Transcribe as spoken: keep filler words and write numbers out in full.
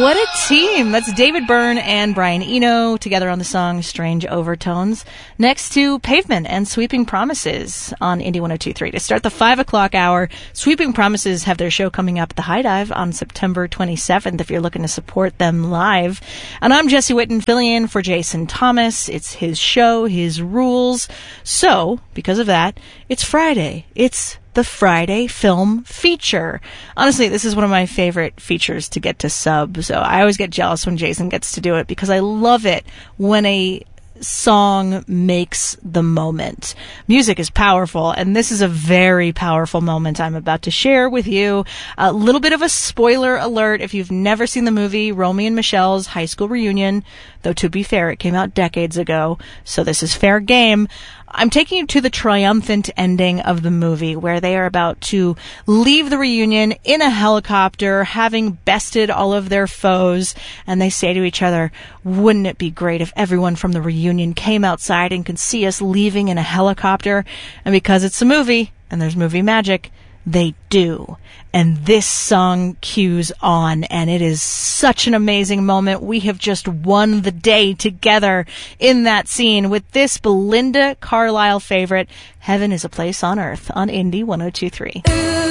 What a team. That's David Byrne and Brian Eno together on the song Strange Overtones. Next to Pavement and Sweeping Promises on Indie one oh two point three. To start the five o'clock hour, Sweeping Promises have their show coming up at the High Dive on September twenty-seventh if you're looking to support them live. And I'm Jesse Whitten, filling in for Jason Thomas. It's his show, his rules. So, because of that, it's Friday. It's the Friday Film Feature. Honestly, this is one of my favorite features to get to sub, so I always get jealous when Jason gets to do it because I love it when a song makes the moment. Music is powerful, and this is a very powerful moment I'm about to share with you. A little bit of a spoiler alert if you've never seen the movie Romy and Michelle's High School Reunion, though to be fair, it came out decades ago, so this is fair game. I'm taking you to the triumphant ending of the movie where they are about to leave the reunion in a helicopter, having bested all of their foes, and they say to each other, wouldn't it be great if everyone from the reunion came outside and could see us leaving in a helicopter? And because it's a movie, and there's movie magic, they do. And this song cues on, and it is such an amazing moment. We have just won the day together in that scene with this Belinda Carlisle favorite, Heaven is a Place on Earth, on Indie one oh two point three.